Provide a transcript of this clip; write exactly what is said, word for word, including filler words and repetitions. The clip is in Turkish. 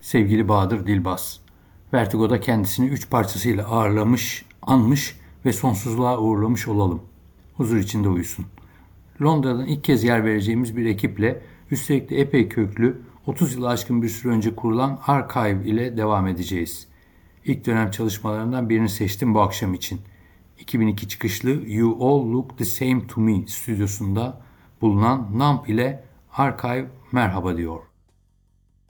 sevgili Bahadır Dilbaz. Vertigo'da kendisini üç parçasıyla ağırlamış, anmış ve sonsuzluğa uğurlamış olalım. Huzur içinde uyusun. Londra'dan ilk kez yer vereceğimiz bir ekiple, üstelik de epey köklü, otuz yılı aşkın bir süre önce kurulan Archive ile devam edeceğiz. İlk dönem çalışmalarından birini seçtim bu akşam için. iki bin iki çıkışlı You All Look The Same To Me stüdyosunda bulunan Numb ile Archive merhaba diyor.